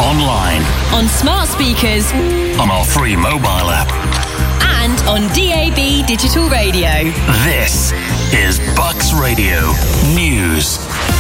online, on smart speakers, on our free mobile app, and on DAB digital radio. This is Bucks Radio News.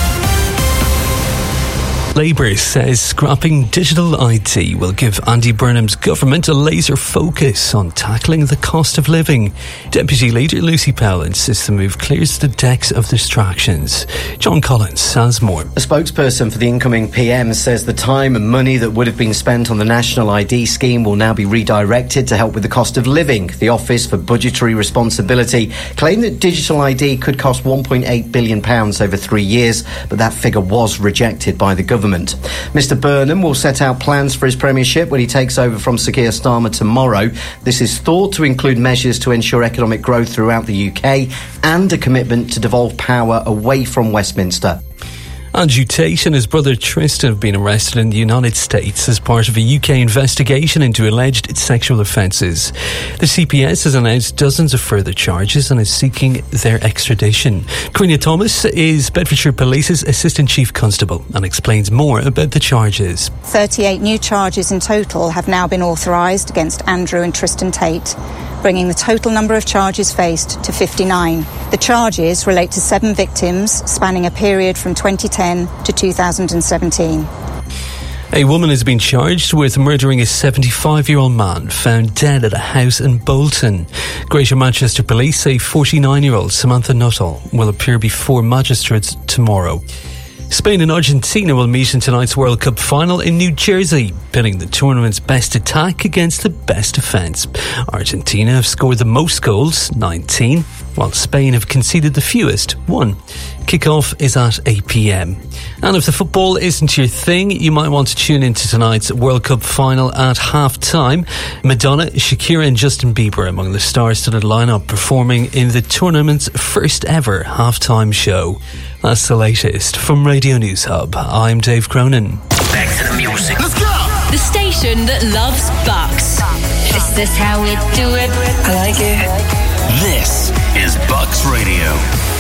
Labour says scrapping digital ID will give Andy Burnham's government a laser focus on tackling the cost of living. Deputy Leader Lucy Powell insists the move clears the decks of distractions. John Collins has more. A spokesperson for the incoming PM says the time and money that would have been spent on the National ID scheme will now be redirected to help with the cost of living. The Office for Budgetary Responsibility claimed that digital ID could cost £1.8 billion over 3 years, but that figure was rejected by the government. Mr Burnham will set out plans for his premiership when he takes over from Sir Keir Starmer tomorrow. This is thought to include measures to ensure economic growth throughout the UK and a commitment to devolve power away from Westminster. Andrew Tate and his brother Tristan have been arrested in the United States as part of a UK investigation into alleged sexual offences. The CPS has announced dozens of further charges and is seeking their extradition. Karina Thomas is Bedfordshire Police's Assistant Chief Constable and explains more about the charges. 38 new charges in total have now been authorised against Andrew and Tristan Tate, bringing the total number of charges faced to 59. The charges relate to 7 victims spanning a period from 2010 to 2017. A woman has been charged with murdering a 75-year-old man found dead at a house in Bolton. Greater Manchester Police say 49-year-old Samantha Nuttall will appear before magistrates tomorrow. Spain and Argentina will meet in tonight's World Cup final in New Jersey, pitting the tournament's best attack against the best defence. Argentina have scored the most goals, 19, while Spain have conceded the fewest, 1. Kick-off is at 8 p.m. And if the football isn't your thing, you might want to tune into tonight's World Cup final at half-time. Madonna, Shakira and Justin Bieber among the star-studded lineup performing in the tournament's first ever half-time show. That's the latest from Radio News Hub. I'm Dave Cronin. Back to the music. Let's go! The station that loves Bucks. Is this how we do it? I like it. This is Bucks Radio.